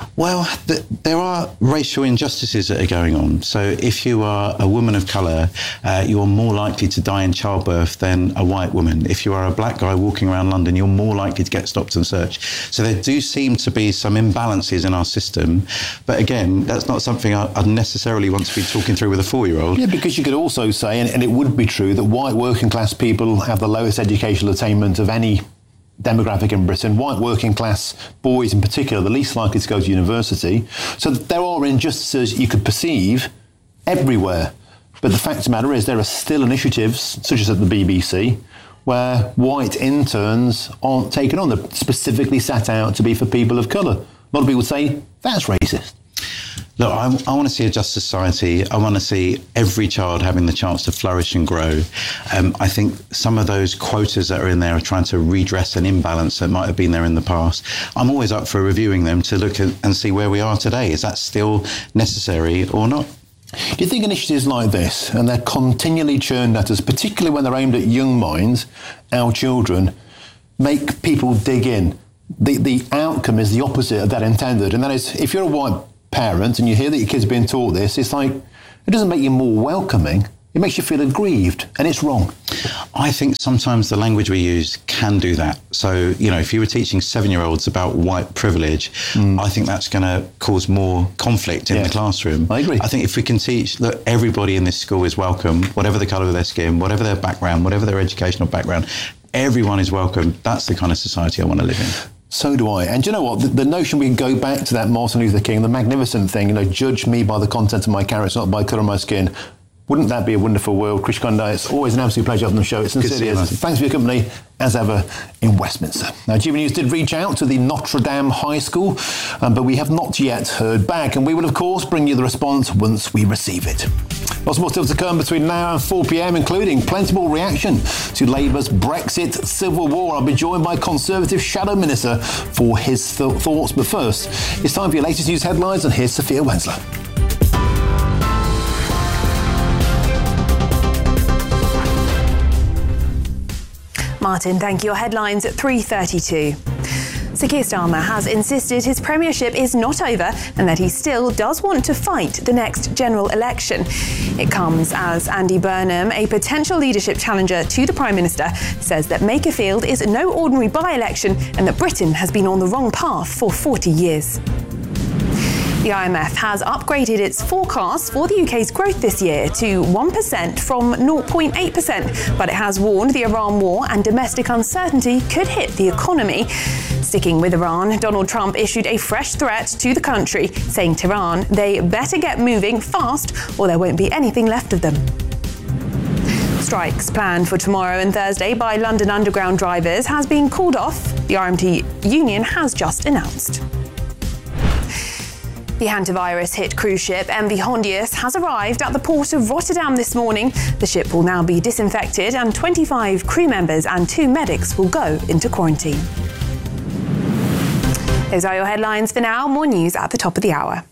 Well, th- there are racial injustices that are going on. So if you are a woman of colour, uh, you're more likely to die in childbirth than a white woman. If you are a black guy walking around London, you're more likely to get stopped and searched. So there do seem to be some imbalances in our system. But again, that's not something I- I'd necessarily want to be talking through with a four-year-old. Yeah, because you could also say, and, and it would be true, that white working class people have the lowest educational attainment of any demographic in Britain. White working class boys in particular, the least likely to go to university. So there are injustices you could perceive everywhere. But the fact of the matter is there are still initiatives, such as at the B B C, where white interns aren't taken on. They're specifically set out to be for people of colour. A lot of people say that's racist. Look, I, I want to see a just society. I want to see every child having the chance to flourish and grow. Um, I think some of those quotas that are in there are trying to redress an imbalance that might have been there in the past. I'm always up for reviewing them to look at and see where we are today. Is that still necessary or not? Do you think initiatives like this, and they're continually churned at us, particularly when they're aimed at young minds, our children, make people dig in? The, the outcome is the opposite of that intended, and that is, if you're a white parent and you hear that your kid's being taught this, it's like, it doesn't make you more welcoming, it makes you feel aggrieved, and it's wrong. I think sometimes the language we use can do that. So, you know, if you were teaching seven-year-olds about white privilege, mm. I think that's going to cause more conflict in yeah. the classroom. I agree. I think if we can teach that everybody in this school is welcome, whatever the colour of their skin, whatever their background, whatever their educational background, everyone is welcome. That's the kind of society I want to live in. So do I. And do you know what? The, the notion we can go back to that Martin Luther King, the magnificent thing, you know, judge me by the content of my character, not by the colour of my skin. Wouldn't that be a wonderful world? Chris Conde, it's always an absolute pleasure having the show. It sincerely is. Thanks for your company, as ever, in Westminster. Now, G B News did reach out to the Notre Dame High School, um, but we have not yet heard back, and we will, of course, bring you the response once we receive it. Lots more still to come between now and four p m, including plenty more reaction to Labour's Brexit civil war. I'll be joined by Conservative Shadow Minister for his th- thoughts. But first, it's time for your latest news headlines, and here's Sophia Wensler. Martin, thank you. Your headlines at three thirty-two. Sir Keir Starmer has insisted his premiership is not over and that he still does want to fight the next general election. It comes as Andy Burnham, a potential leadership challenger to the Prime Minister, says that Makerfield is no ordinary by-election and that Britain has been on the wrong path for forty years. The I M F has upgraded its forecast for the U K's growth this year to one percent from zero point eight percent, but it has warned the Iran war and domestic uncertainty could hit the economy. Sticking with Iran, Donald Trump issued a fresh threat to the country, saying to Iran they better get moving fast or there won't be anything left of them. Strikes planned for tomorrow and Thursday by London Underground drivers has been called off, the R M T union has just announced. The hantavirus-hit cruise ship M V Hondius has arrived at the port of Rotterdam this morning. The ship will now be disinfected and twenty-five crew members and two medics will go into quarantine. Those are your headlines for now. More news at the top of the hour.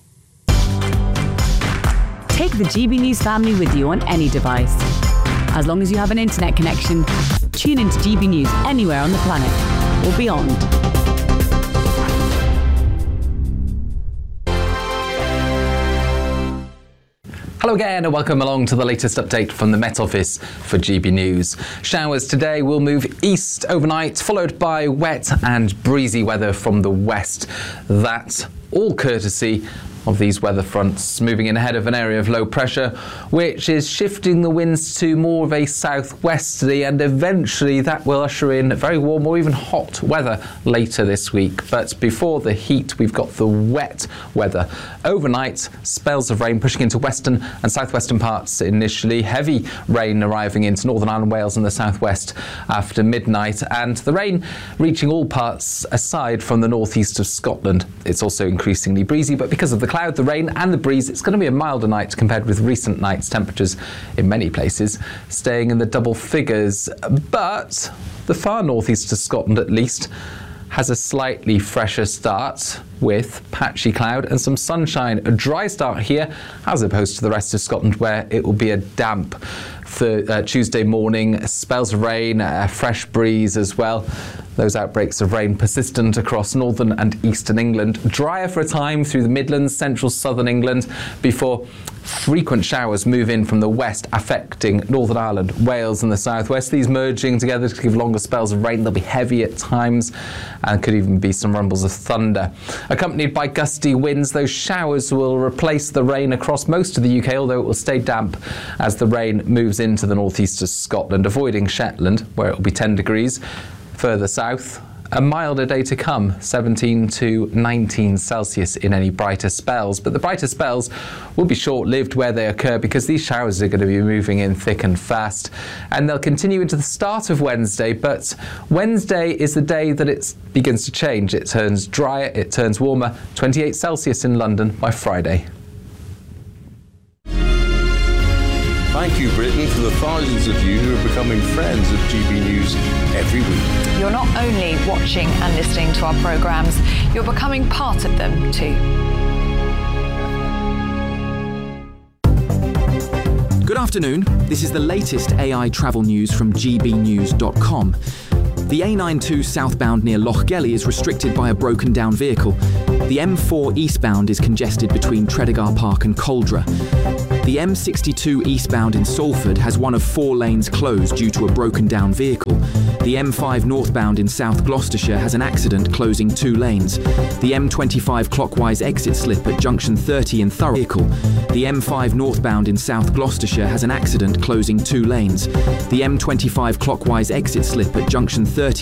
Take the G B News family with you on any device. As long as you have an internet connection, tune into G B News anywhere on the planet or beyond. Hello again and welcome along to the latest update from the Met Office for G B News. Showers today will move east overnight, followed by wet and breezy weather from the west. That's all courtesy of these weather fronts moving in ahead of an area of low pressure, which is shifting the winds to more of a southwesterly, and eventually that will usher in very warm or even hot weather later this week. But before the heat, we've got the wet weather. Overnight, spells of rain pushing into western and southwestern parts initially, heavy rain arriving into Northern Ireland, Wales and the southwest after midnight, and the rain reaching all parts aside from the northeast of Scotland. It's also increasingly breezy, but because of the cloud, the rain and the breeze, it's going to be a milder night compared with recent nights. Temperatures in many places staying in the double figures, but the far northeast of Scotland at least has a slightly fresher start with patchy cloud and some sunshine. A dry start here as opposed to the rest of Scotland where it will be a damp for uh, Tuesday morning, spells of rain, a fresh breeze as well. Those outbreaks of rain persistent across northern and eastern England. Drier for a time through the Midlands, central southern England, before frequent showers move in from the west, affecting Northern Ireland, Wales and the southwest. These merging together to give longer spells of rain. They'll be heavy at times and could even be some rumbles of thunder. Accompanied by gusty winds, those showers will replace the rain across most of the U K, although it will stay damp as the rain moves into the northeast of Scotland, avoiding Shetland, where it will be ten degrees. Further south, a milder day to come, seventeen to nineteen Celsius in any brighter spells. But the brighter spells will be short-lived where they occur, because these showers are going to be moving in thick and fast. And they'll continue into the start of Wednesday, but Wednesday is the day that it begins to change. It turns drier, it turns warmer, twenty-eight Celsius in London by Friday. Thank you, Britain, for the thousands of you who are becoming friends of G B News every week. You're not only watching and listening to our programmes, you're becoming part of them too. Good afternoon. This is the latest A I travel news from G B news dot com. The A ninety-two southbound near Lochgelly is restricted by a broken down vehicle. The M four eastbound is congested between Tredegar Park and Coldra. The M sixty-two eastbound in Salford has one of four lanes closed due to a broken down vehicle. The M five northbound in South Gloucestershire has an accident closing two lanes. The M twenty-five clockwise exit slip at junction thirty in Thurrock. The M five northbound in South Gloucestershire has an accident closing two lanes. The M twenty-five clockwise exit slip at junction thirty